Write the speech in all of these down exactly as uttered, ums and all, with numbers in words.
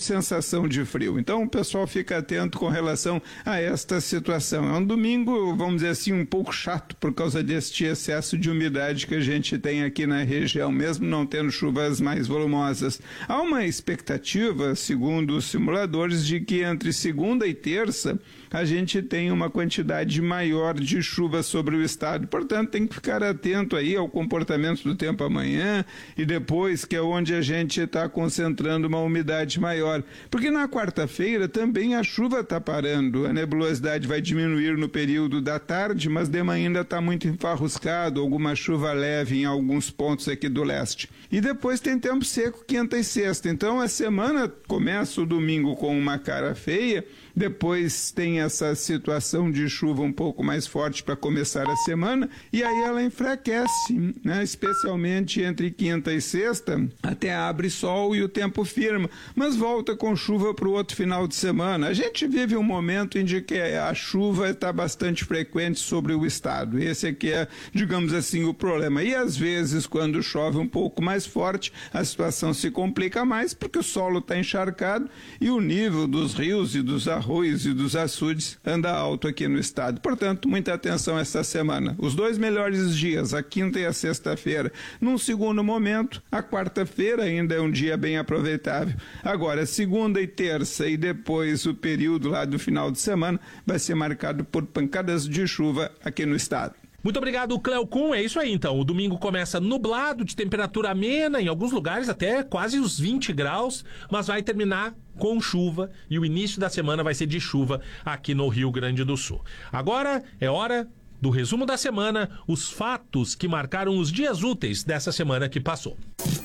sensação de frio. Então o pessoal fica atento com relação a esta situação. É um domingo, vamos dizer assim, um pouco chato por causa deste excesso de umidade que a gente tem aqui na região, mesmo não tendo chuvas mais volumosas. Há uma expectativa, segundo os simuladores, de que entre segunda e terça a gente tem uma quantidade maior de chuva sobre o estado. Portanto, tem que ficar atento aí ao comportamento do tempo amanhã e depois, que é onde a gente está concentrando uma umidade maior. Porque na quarta-feira também a chuva está parando. A nebulosidade vai diminuir no período da tarde, mas de manhã ainda está muito enfarruscado, alguma chuva leve em alguns pontos aqui do leste. E depois tem tempo seco quinta e sexta. Então a semana começa o domingo com uma cara feia, depois tem essa situação de chuva um pouco mais forte para começar a semana, e aí ela enfraquece, né? Especialmente entre quinta e sexta, até abre sol e o tempo firma, mas volta com chuva para o outro final de semana. A gente vive um momento em que a chuva está bastante frequente sobre o estado. Esse aqui é, digamos assim, o problema. E às vezes, quando chove um pouco mais forte, a situação se complica mais, porque o solo está encharcado e o nível dos rios e dos arroios e dos açudes anda alto aqui no estado. Portanto, muita atenção essa semana. Os dois melhores dias, a quinta e a sexta-feira. Num segundo momento, a quarta-feira ainda é um dia bem aproveitável. Agora, segunda e terça e depois o período lá do final de semana vai ser marcado por pancadas de chuva aqui no estado. Muito obrigado, Cleocum. É isso aí, então. O domingo começa nublado, de temperatura amena, em alguns lugares até quase os vinte graus, mas vai terminar com chuva e o início da semana vai ser de chuva aqui no Rio Grande do Sul. Agora é hora do resumo da semana, os fatos que marcaram os dias úteis dessa semana que passou.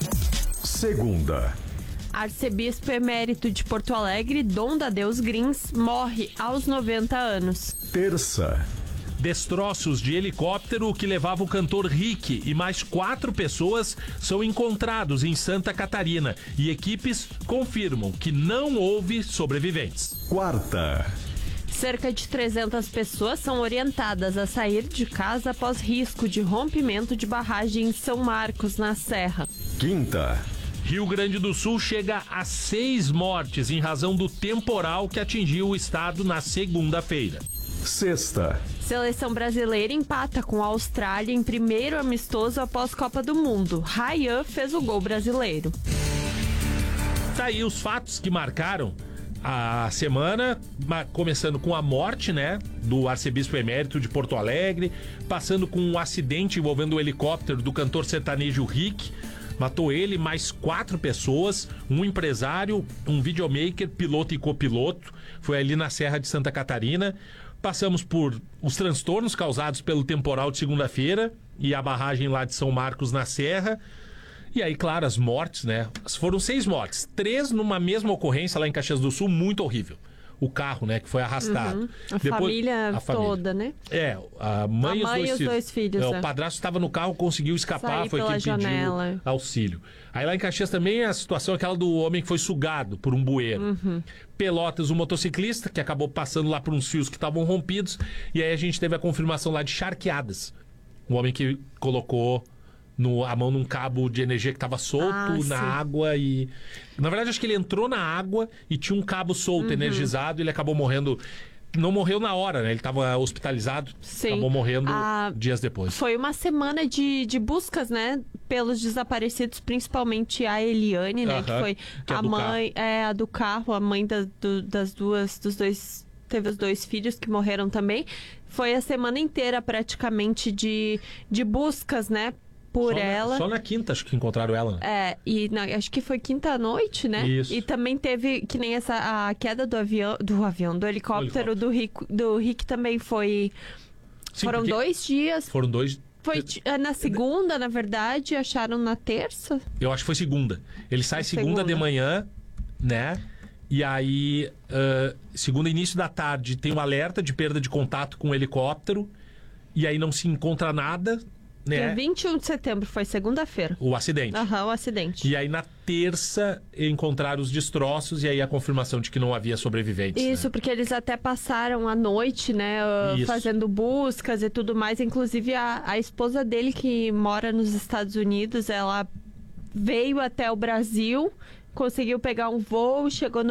Segunda. Arcebispo emérito de Porto Alegre, Dom Dadeus Grins, morre aos noventa anos. Terça. Destroços de helicóptero que levava o cantor Rick e mais quatro pessoas são encontrados em Santa Catarina e equipes confirmam que não houve sobreviventes. Quarta. Cerca de trezentas pessoas são orientadas a sair de casa após risco de rompimento de barragem em São Marcos, na Serra. Quinta. Rio Grande do Sul chega a seis mortes em razão do temporal que atingiu o estado na segunda-feira. Sexta. Seleção brasileira empata com a Austrália em primeiro amistoso após Copa do Mundo. Ryan fez o gol brasileiro. Tá aí os fatos que marcaram a semana, começando com a morte, né, do arcebispo emérito de Porto Alegre, passando com um acidente envolvendo o helicóptero do cantor sertanejo Rick. Matou ele, mais quatro pessoas, um empresário, um videomaker, piloto e copiloto. Foi ali na Serra de Santa Catarina. Passamos por os transtornos causados pelo temporal de segunda-feira e a barragem lá de São Marcos, na Serra. E aí, claro, as mortes, né? Foram seis mortes. Três numa mesma ocorrência lá em Caxias do Sul, muito horrível. O carro, né, que foi arrastado. Uhum. A, Depois, família a família toda, né? É, a mãe, a mãe e os dois, e os dois filhos. é, é. O padrasto estava no carro, conseguiu escapar, Sair foi pela quem janela. pediu auxílio. Aí lá em Caxias também a situação é aquela do homem que foi sugado por um bueiro. Uhum. Pelotas, um motociclista que acabou passando lá por uns fios que estavam rompidos, e aí a gente teve a confirmação lá de charqueadas. Um homem que colocou No, a mão num cabo de energia que estava solto ah, na sim. água e... Na verdade, acho que ele entrou na água e tinha um cabo solto, uhum. energizado, e ele acabou morrendo... Não morreu na hora, né? Ele estava hospitalizado, sim. acabou morrendo ah, dias depois. Foi uma semana de, de buscas, né? Pelos desaparecidos, principalmente a Eliane, né? Uh-huh. Que foi que é a mãe é, a do carro, a mãe da, do, das duas, dos dois... Teve os dois filhos que morreram também. Foi a semana inteira, praticamente, de, de buscas, né? Por só ela. Na, só na quinta, acho que encontraram ela. Né? É, e na, acho que foi quinta-noite, né? Isso. E também teve, que nem essa, a queda do avião, do avião, do helicóptero, do Rick, do Rick também foi... Sim, foram dois dias. Foram dois... Foi na segunda, na verdade, acharam na terça? Eu acho que foi segunda. Ele sai segunda, segunda de manhã, né? E aí, uh, segunda, início da tarde, tem um alerta de perda de contato com o helicóptero, e aí não se encontra nada... Né? Dia vinte e um de setembro, foi segunda-feira. O acidente. Aham, uhum, o acidente. E aí na terça encontraram os destroços e aí a confirmação de que não havia sobreviventes. Isso, né? porque eles até passaram a noite, né, uh, fazendo buscas e tudo mais. Inclusive a, a esposa dele, que mora nos Estados Unidos, ela veio até o Brasil, conseguiu pegar um voo, chegou no